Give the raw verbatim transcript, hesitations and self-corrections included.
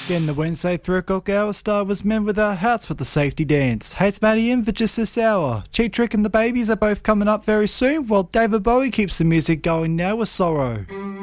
Again, the Wednesday three o'clock hour star was Men Without Hearts with the Safety Dance. Hey, it's Matty in for just this hour. Cheap Trick and the Babies are both coming up very soon, while David Bowie keeps the music going now with Sorrow.